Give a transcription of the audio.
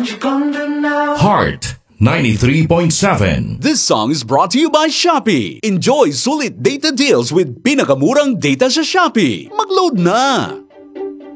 What you gonna do now? Heart 93.7. This song is brought to you by Shopee. Enjoy sulit data deals with pinakamurang data sa Shopee. Mag-load na!